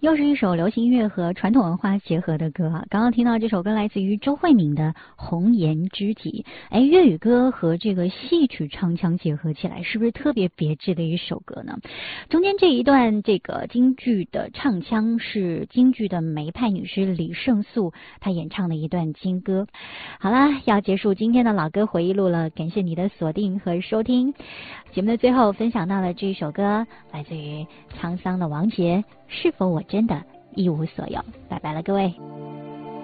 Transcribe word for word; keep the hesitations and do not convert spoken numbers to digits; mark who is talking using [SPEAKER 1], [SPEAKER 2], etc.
[SPEAKER 1] 又是一首流行音乐和传统文化结合的歌啊！刚刚听到这首歌来自于周慧敏的《红颜知己》，哎，粤语歌和这个戏曲唱腔结合起来，是不是特别别致的一首歌呢？中间这一段这个京剧的唱腔是京剧的梅派女师李胜素她演唱的一段京歌。好啦，要结束今天的老歌回忆录了，感谢你的锁定和收听。节目的最后分享到了这一首歌，来自于沧桑的王杰，是否我真的一无所有？拜拜了，各位。